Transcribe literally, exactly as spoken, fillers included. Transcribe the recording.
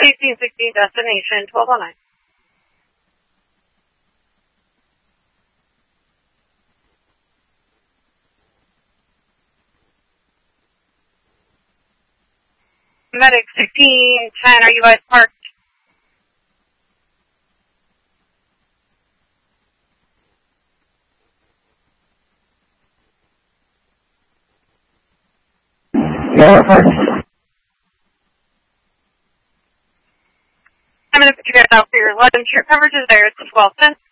eighteen sixty, destination twelve oh nine. Medic sixteen ten, are you guys parked? Yeah, we're parked. I'm going to put you guys out for your lunch. Your coverage is there. It's twelve cents.